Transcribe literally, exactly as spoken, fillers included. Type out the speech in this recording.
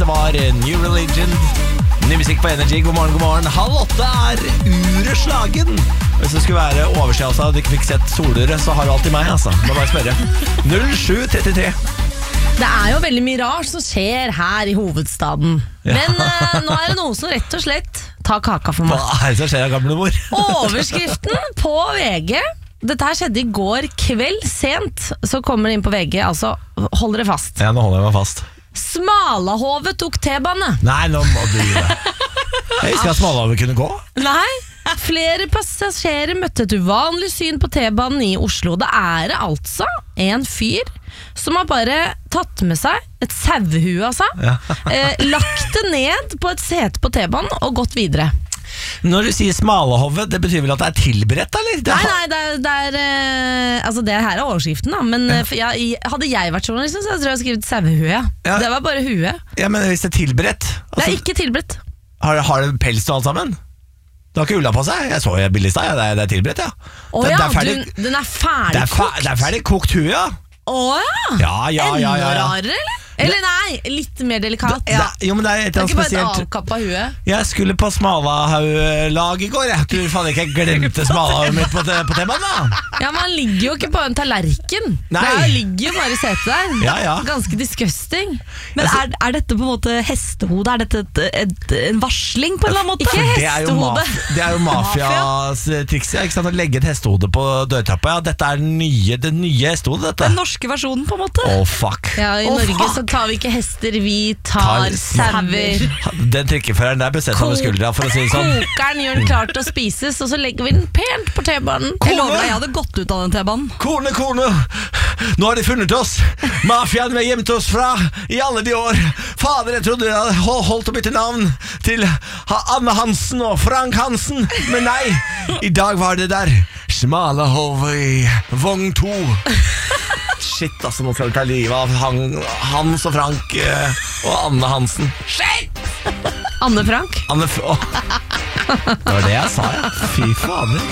Det var New Religion. Ny musikk på Energy. God morgen, god morgen. Halv åtte er uret slagen. Hvis det skulle være overskjelse og du ikke fikk sett solere, så har du alltid meg, altså. Må bare spørre. null sju trettitre. Det er jo veldig mye rart som skjer her i hovedstaden. Ja. Men uh, nå er det noe som rett og slett tar kaka for meg. Hva er det som skjer av gamle mor? Overskriften på V G. Dette her skjedde i går kveld sent. Så kommer det inn på V G. Altså, hold dere fast. Ja, nå holder jeg meg fast. Smalahove tok T-bane. Nei, nå må du gi det. Jeg husker at Smalahove kunne gå. Nei, flere passasjerer møtte et uvanlig syn på T-banen i Oslo. Det er det altså en fyr som har bare tatt med seg et sauehue av seg, Ja. eh, lagt det ned på et sete på T-banen og gått videre. Når du sier Smalahove, det betyr vel at det er tilberedt, eller? Det Nei, har- nei, det er, det er eh, altså det her er overskriften da. Men eh, for jeg, hadde jeg vært journalist, så hadde jeg skrevet sauehue, ja. Ja. Det var bare huet. Ja, men hvis det er tilberedt Det altså, er ikke tilberedt. har, har det pels og alt sammen? Det har ikke ulla på seg. Jeg så jo bildet i stad, ja. det, er- det er tilberedt, ja. Å det, ja, det er ferdig, du, den er ferdig det er, fa, kokt. det er ferdig kokt hue, ja. Å ja. Ja, ja, ja, ja, Enda ja. rarere, eller? Eller nei, litt mer delikat. Det, jo, men det er et Det eller er ikke annet bare et spesielt. avkappa hue. Jeg skulle på Smalahaug-lag i går. Jeg tror faen ikke jeg glemte Smalahaug mitt på, på temaen, da. Ja, man ligger jo ikke på en tallerken. Nei. Det er- ligger jo bare i setet der. Ja, ja. Ganske disgusting. Men er, er dette på en måte hestehode? Er dette et, et, en varsling på en eller annen måte? Ikke Det er jo, hestehode. maf det er jo mafias triks, ja, ikke sant? Å legge et hestehode på dørtrappa. Ja, dette er nye, det nye hestehodet, dette. Den norske versjonen på en måte? Å, fuck. Ja, I Å, Norge fuck. så tar vi ikke hester, vi tar Tar sauer. Den trikkeføreren der bestemte seg med skuldra, for å si det sånn. Kokeren gjør den klar til å spises, og så legger vi den pent på T-banen. Jeg lover deg, jeg hadde gått ut av den T-banen. Kone, kone, nå har de funnet oss. Mafiaen vi har gjemt oss fra i alle de år. Fader, jeg trodde jeg hadde hol- holdt å bytte navn til ha- Anne Hansen og Frank Hansen, men nei, i dag var det der Smalahove i vogn to. Shit, altså, nå skal vi ta livet av han, Hans og Frank eh, og Anne Hansen. Shit! Anne Frank. Anne F- Åh. Det var det jeg sa, ja. Fy fader.